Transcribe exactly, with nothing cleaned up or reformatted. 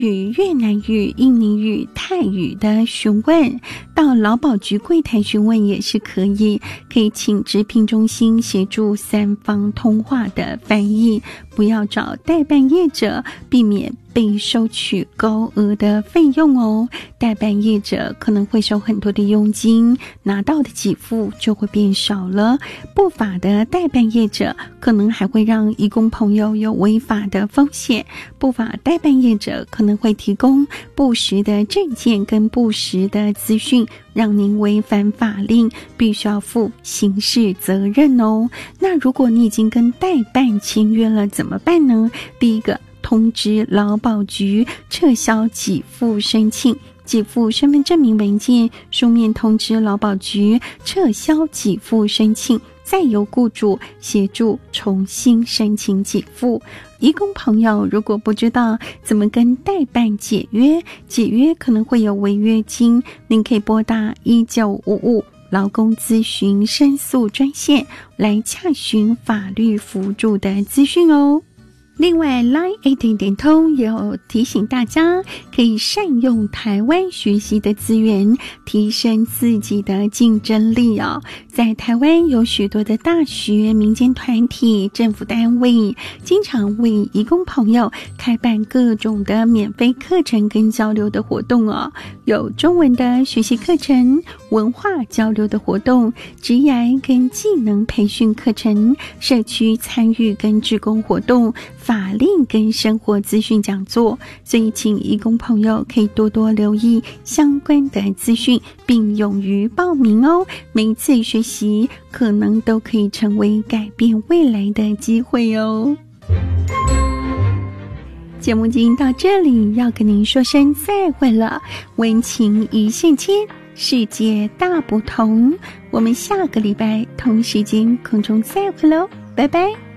语、越南语、印尼语、泰语的询问，到劳保局柜台询问也是可以，可以请职聘中心协助三方通话的翻译，不要找代办业者，避免被收取高额的费用哦。代办业者可能会收很多的佣金，拿到的给付就会变少了。不法的代办业者可能还会让移工朋友有违法的风险。不法代办业者可能会提供不实的证件跟不实的资讯，让您违反法令，必须要负刑事责任哦。那如果你已经跟代办签约了怎么办呢？第一个，通知劳保局撤销给付申请，给付身份证明文件，书面通知劳保局撤销给付申请，再由雇主协助重新申请给付。移工朋友如果不知道怎么跟代办解约，解约可能会有违约金，您可以拨打一九五五劳工咨询申诉专线来洽询法律辅助的资讯哦。另外 Line 一点点通也有提醒大家，可以善用台湾学习的资源，提升自己的竞争力哦。在台湾有许多的大学、民间团体、政府单位经常为移工朋友开办各种的免费课程跟交流的活动哦，有中文的学习课程、文化交流的活动、职业跟技能培训课程、社区参与跟志工活动、法令跟生活资讯讲座，所以请移工朋友可以多多留意相关的资讯，并勇于报名哦。每一次学习可能都可以成为改变未来的机会哦。节目进行到这里，要跟您说声再会了。温情一线牵，世界大不同。我们下个礼拜同时间空中再会喽，拜拜。